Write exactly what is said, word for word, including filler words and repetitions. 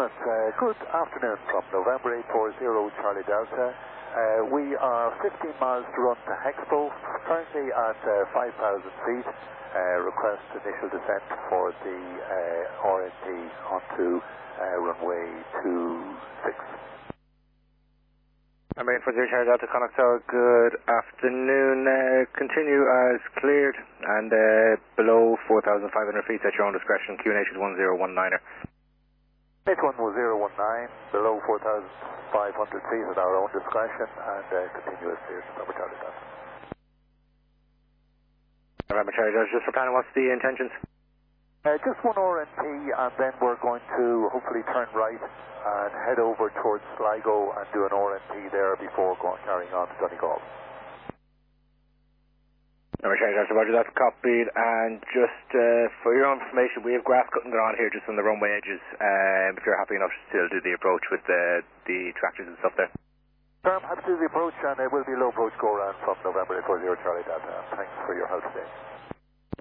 Clement, uh, good afternoon from November eight four zero Charlie Delta. Uh, we are fifteen miles to run to Hexpo, currently at uh, five thousand feet. Uh, request initial descent for the uh, R N T onto uh, runway two six. I'm ready for zero Charlie Delta, Connacht Tower. Good afternoon. Uh, continue as cleared and uh, below four thousand five hundred feet at your own discretion. Q N H is one zero one niner. H one zero one nine, below four thousand five hundred feet at our own discretion, and uh, continuous cleared to November Charlie Delta. November Charlie Delta, just for planning, what's the intentions? Uh, just one R N T, and then we're going to hopefully turn right and head over towards Sligo and do an R N T there before going carrying on to Donegal. November Charlie Delta, Roger, that's copied. And just uh, for your own information, we have grass cutting going on here just on the runway edges. Um, if you're happy enough to still do the approach with the, the tractors and stuff there. Sir, I'm happy to do the approach, and it will be low approach go around from November eight four zero Charlie Delta. Thanks for your help today.